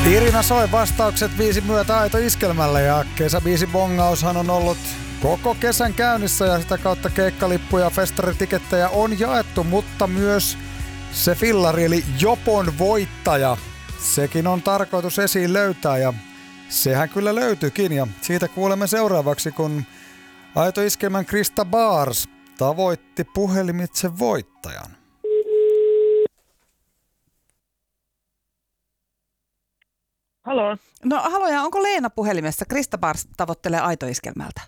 Irina soi vastaukset biisin myötä Aito Iskelmälle ja kesäbiisin bongaushan on ollut koko kesän käynnissä ja sitä kautta keikkalippuja ja festaritikettejä on jaettu, mutta myös se fillari eli Jopon voittaja, sekin on tarkoitus esiin löytää ja sehän kyllä löytyykin ja siitä kuulemme seuraavaksi, kun Aito Iskelmän Krista Bars tavoitti puhelimitse voittajan. Halo. No haloja, onko Leena puhelimessa? Krista Bars tavoittelee Aito Iskelmältä.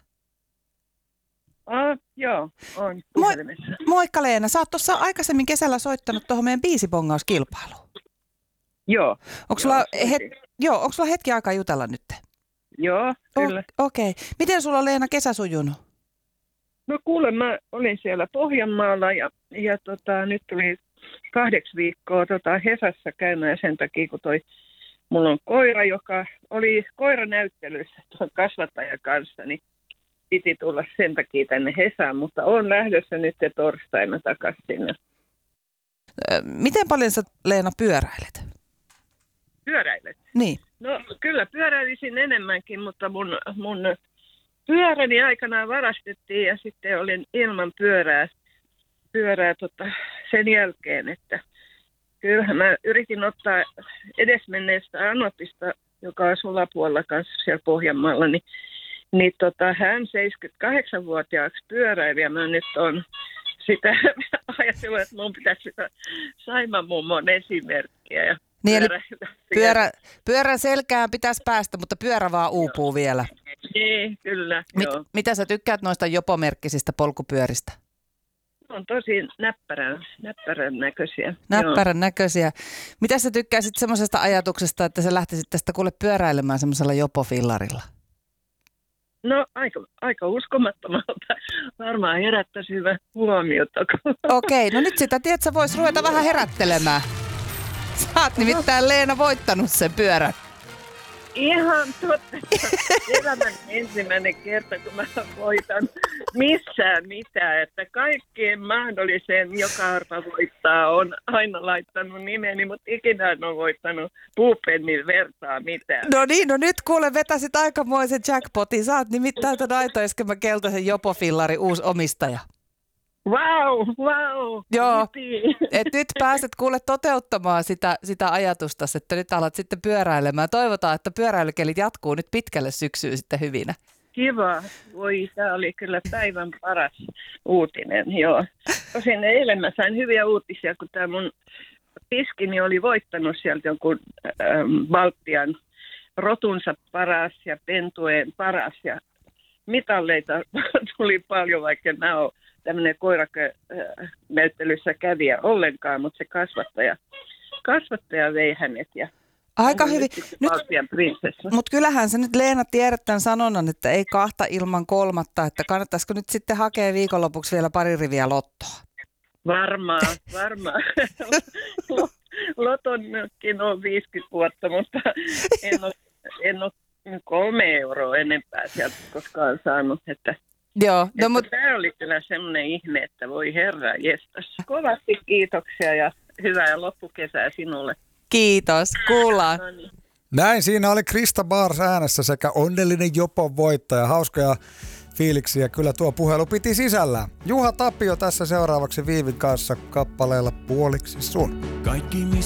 Joo, on puhelimessa. Moikka Leena, sä oot tuossa aikaisemmin kesällä soittanut tuohon meidän biisibongauskilpailuun. Joo. Onko sulla hetki aikaa jutella nyt? Joo, kyllä. Okei. Miten sulla on Leena kesä sujunut? No kuule, mä olin siellä Pohjanmaalla ja nyt tuli 8 viikkoa Hesassa käymään sen takia, kun mulla on koira, joka oli koiranäyttelyssä tuon kasvattajan kanssa, niin piti tulla sen takia tänne Hesaan, mutta olen lähdössä nyt torstaina takaisin sinne. Miten paljon sä, Leena, pyöräilet? Pyöräilet? Niin. No kyllä pyöräilisin enemmänkin, mutta mun pyöräni aikanaan varastettiin ja sitten olin ilman pyörää sen jälkeen, että kyllähän mä yritin ottaa edesmenneestä Anopista, joka on Sulapuolella kanssa siellä Pohjanmaalla, niin hän 78-vuotiaaksi pyöräili ja mä nyt on sitä ajatellut, että mun pitäisi sitä Saiman mummon esimerkkiä. Ja niin pyörän selkään pitäisi päästä, mutta pyörä vaan uupuu vielä. Niin, kyllä. Mitä sä tykkäät noista jopomerkkisistä polkupyöristä? On tosi näppärän näköisiä. Näppärän näköisiä. Mitä sä tykkäisit semmoisesta ajatuksesta, että sä lähtisit tästä kuule pyöräilemään semmoisella jopofillarilla? No aika uskomattomalta. Varmaan herättäisi hyvä huomiota. Okei, no nyt sitä tiedät, sä vois ruveta vähän herättelemään. Sä oot nimittäin Leena voittanut sen pyörän. Ihan totta. Elämän ensimmäinen kerta, kun mä voitan missään mitään. Että kaikkeen mahdolliseen, joka arpa voittaa, on aina laittanut nimeni, mutta ikinä en ole voittanut puupennin vertaa mitään. No nyt kuule, vetäsit aikamoisen jackpotin. Sä oot nimittäin ton Aito Iskelmän keltaisen jopofillari uusi omistaja. Wow. Joo, et nyt pääset kuule toteuttamaan sitä ajatusta, että nyt alat sitten pyöräilemään. Toivotaan, että pyöräilykelit jatkuu nyt pitkälle syksyyn sitten hyvinä. Kiva. Voi, tämä oli kyllä päivän paras uutinen, joo. Tosin eilen mä sain hyviä uutisia, kun tämä mun piskini oli voittanut sieltä jonkun Baltian rotunsa paras ja pentueen paras ja mitalleita tuli paljon, vaikka mä oon tämmöinen koiranäyttelyssä kävijä ollenkaan, mutta se kasvattaja vei hänet ja aika hyvin. Mutta kyllähän sä nyt Leena tiedät tämän sanonnan, että ei kahta ilman kolmatta, että kannattaisiko nyt sitten hakea viikonlopuksi vielä pari riviä lottoa? Varmaan. Lotonkin on 50 vuotta, mutta en ole 3 euroa enempää sieltä koskaan saanut, että joo, no, mutta tämä oli kyllä semmoinen ihme, että voi herra jestas. Kovasti kiitoksia ja hyvää loppukesää sinulle. Kiitos, kuullaan. No niin. Näin siinä oli Krista Bars äänessä sekä onnellinen Jopon voittaja. Hauskoja fiiliksiä kyllä tuo puhelu piti sisällään. Juha Tapio tässä seuraavaksi Viivin kanssa kappaleella Puoliksi sun. Kaikki